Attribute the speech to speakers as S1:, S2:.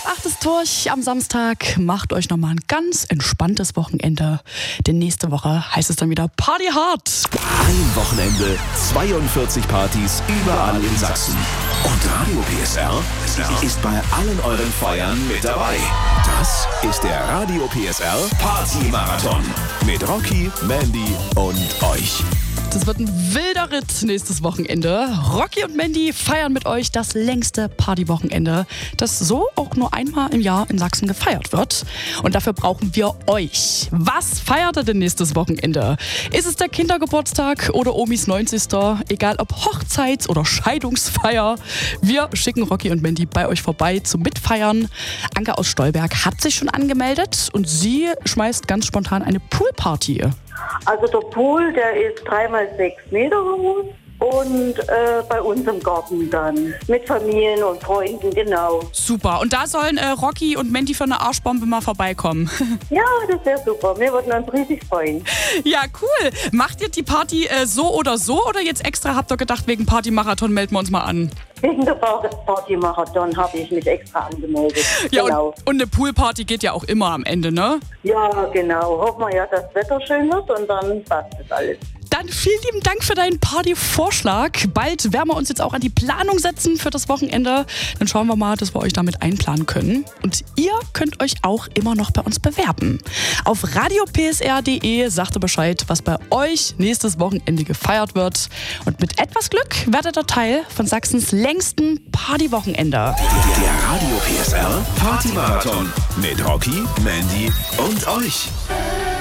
S1: 11:08 ist durch am Samstag. Macht euch nochmal ein ganz entspanntes Wochenende. Denn nächste Woche heißt es dann wieder Party hard.
S2: Ein Wochenende, 42 Partys überall in Sachsen. Und Radio PSR ist bei allen euren Feiern mit dabei. Das ist der Radio PSR Party Marathon mit Rocky, Mandy und euch.
S1: Das wird ein wilder Ritt nächstes Wochenende. Rocky und Mandy feiern mit euch das längste Partywochenende, das so auch nur einmal im Jahr in Sachsen gefeiert wird. Und dafür brauchen wir euch. Was feiert ihr denn nächstes Wochenende? Ist es der Kindergeburtstag oder Omis 90. Egal ob Hochzeits- oder Scheidungsfeier. Wir schicken Rocky und Mandy bei euch vorbei zum Mitfeiern. Anke aus Stolberg hat sich schon angemeldet und sie schmeißt ganz spontan eine Poolparty.
S3: Also der Pool, der ist 3x6 Meter groß und bei uns im Garten dann. Mit Familien und Freunden, genau.
S1: Super. Und da sollen Rocky und Mandy für eine Arschbombe mal vorbeikommen.
S3: Ja, das wäre super. Wir würden uns riesig freuen.
S1: Ja, cool. Macht ihr die Party so oder jetzt extra habt ihr gedacht, wegen Partymarathon melden wir uns mal an?
S3: Wegen der Partymarathon habe ich mich extra angemeldet.
S1: Ja,
S3: genau.
S1: Und eine Poolparty geht ja auch immer am Ende, ne?
S3: Ja, genau. Hoffen wir ja, dass das Wetter schön wird und dann passt das alles.
S1: Dann vielen lieben Dank für deinen Party-Vorschlag. Bald werden wir uns jetzt auch an die Planung setzen für das Wochenende. Dann schauen wir mal, dass wir euch damit einplanen können. Und ihr könnt euch auch immer noch bei uns bewerben. Auf radiopsr.de sagt ihr Bescheid, was bei euch nächstes Wochenende gefeiert wird. Und mit etwas Glück werdet ihr Teil von Sachsens längsten Partywochenende.
S2: Der Radio PSR Party Marathon mit Rocky, Mandy und euch.